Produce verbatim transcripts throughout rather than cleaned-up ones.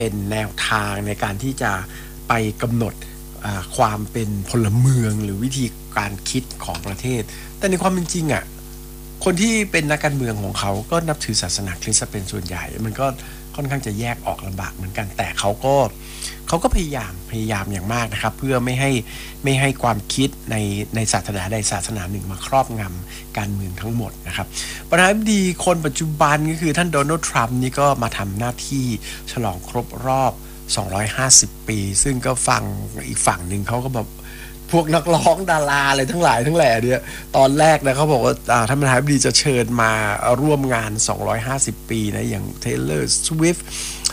เป็นแนวทางในการที่จะไปกำหนดความเป็นพลเมืองหรือวิธีการคิดของประเทศแต่ในความเป็นจริงอ่ะคนที่เป็นนักการเมืองของเขาก็นับถือศาสนาคริสต์เป็นส่วนใหญ่มันก็ค่อนข้างจะแยกออกลำบากเหมือนกันแต่เขาก็เขาก็พยายามพยายามอย่างมากนะครับเพื่อไม่ให้ไม่ให้ความคิดในในศาสนาใดศาสนาหนึ่งมาครอบงำการเมืองทั้งหมดนะครับประธานาธิบดีคนปัจจุบันก็คือท่านโดนัลด์ทรัมป์นี่ก็มาทำหน้าที่ฉลองครบรอบสองร้อยห้าสิบปีซึ่งก็ฟังอีกฝั่งหนึ่งเขาก็แบบพวกนักร้องดาราอะไรทั้งหลายทั้งแหล่เนี่ยตอนแรกนะเขาบอกว่าท่านประธานาธิบดีจะเชิญมาร่วมงานสองร้อยห้าสิบปีนะอย่าง Taylor Swift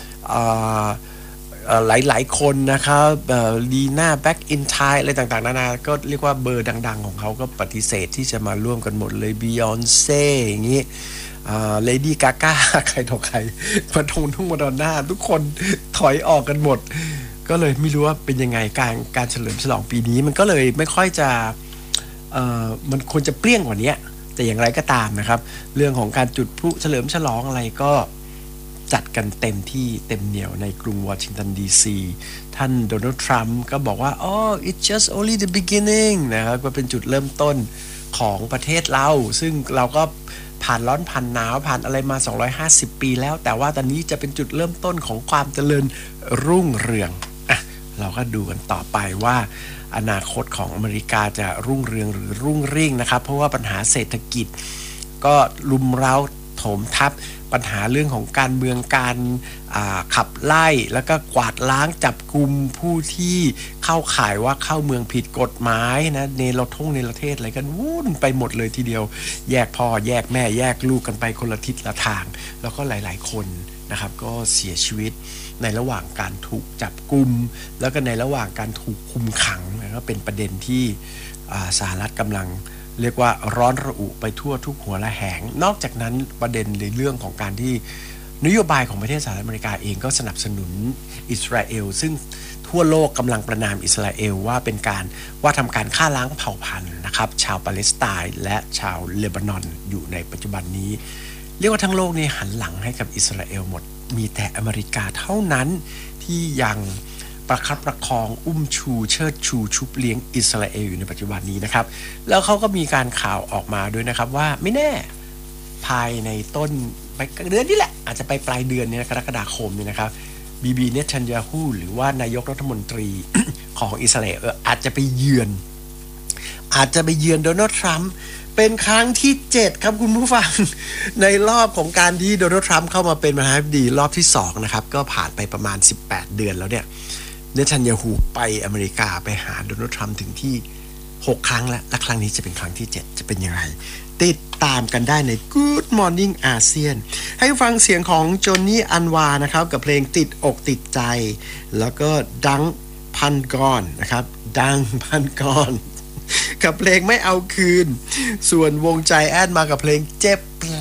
หลายๆคนนะครับลีน่าแบ็กอินไทอะไรต่างๆนานาก็เรียกว่าเบอร์ดังๆของเขาก็ปฏิเสธที่จะมาร่วมกันหมดเลย Beyoncé อย่างนี้เลดี้กาก้าใครต่อใครมาทงทุ่งมาดอนน่าทุกคนถอยออกกันหมดก็เลยไม่รู้ว่าเป็นยังไงการการเฉลิมฉลองปีนี้มันก็เลยไม่ค่อยจะเอ่อมันควรจะเปรี้ยงกว่านี้แต่อย่างไรก็ตามนะครับเรื่องของการจุดพลุเฉลิมฉลองอะไรก็จัดกันเต็มที่เต็มเหนียวในกรุงวอชิงตันดีซีท่านโดนัลด์ทรัมป์ก็บอกว่าอ๋อ it's just only the beginning นะครับก็เป็นจุดเริ่มต้นของประเทศเราซึ่งเราก็ผ่านร้อนผ่านหนาวผ่านอะไรมาสองร้อยห้าสิบปีแล้วแต่ว่าตอนนี้จะเป็นจุดเริ่มต้นของความเจริญรุ่งเรืองอ่ะเราก็ดูกันต่อไปว่าอนาคตของอเมริกาจะรุ่งเรืองหรือรุ่งริ่งนะครับเพราะว่าปัญหาเศรษฐกิจก็ลุมเร้าโถมทับปัญหาเรื่องของการเมืองการขับไล่แล้วก็กวาดล้างจับกุมผู้ที่เข้าข่ายว่าเข้าเมืองผิดกฎหมายนะเนรทงเนรเทศอะไรกันวุ่นไปหมดเลยทีเดียวแยกพ่อแยกแม่แยกลูกกันไปคนละทิศละทางแล้วก็หลายๆคนนะครับก็เสียชีวิตในระหว่างการถูกจับกุมแล้วก็ในระหว่างการถูกคุมขังนะก็เป็นประเด็นที่สหรัฐกำลังเรียกว่าร้อนระอุไปทั่วทุกหัวละแหงนอกจากนั้นประเด็นในเรื่องของการที่นโยบายของประเทศสหรัฐอเมริกาเองก็สนับสนุนอิสราเอลซึ่งทั่วโลกกำลังประณามอิสราเอลว่าเป็นการว่าทำการฆ่าล้างเผ่าพันธุ์นะครับชาวปาเลสไตน์และชาวเลบานอนอยู่ในปัจจุบันนี้เรียกว่าทั้งโลกนี้หันหลังให้กับอิสราเอลหมดมีแต่อเมริกาเท่านั้นที่ยังประคับประคองอุ้มชูเชิดชูชุบเลี้ยงอิสราเอลอยู่ในปัจจุบันนี้นะครับแล้วเขาก็มีการข่าวออกมาด้วยนะครับว่าไม่แน่ภายในต้นเดือนนี้แหละอาจจะไปปลายเดือนนี้กรกฎาคมนี่นะครับบีบีเนทันยาฮูหรือว่านายกรัฐมนตรี ของอิสราเอลอาจจะไปเยือนอาจจะไปเยือนโดนัลด์ทรัมป์เป็นครั้งที่เจ็ดครับคุณผู้ฟังในรอบของการที่โดนัลด์ทรัมป์เข้ามาเป็นประธานาธิบดีรอบที่สองนะครับก็ผ่านไปประมาณสิบแปดเดือนแล้วเนี่ยเนทันยาฮูไปอเมริกาไปหาโดนัลด์ทรัมป์ถึงที่หกครั้งแล้วและครั้งนี้จะเป็นครั้งที่เจ็ดจะเป็นยังไงติดตามกันได้ใน Good Morning อาเซียนให้ฟังเสียงของโจนนี่อันวานะครับกับเพลงติดอกติดใจแล้วก็ดังพันกรนะครับดังพันกรกับเพลงไม่เอาคืนส่วนวงใจแอดมากับเพลงเจ็บแผล